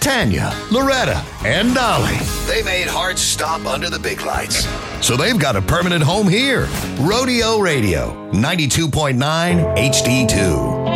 Tanya, Loretta, and Dolly. They made Hart stop under the big lights. So they've got a permanent home here. Rodeo Radio, 92.9 HD2.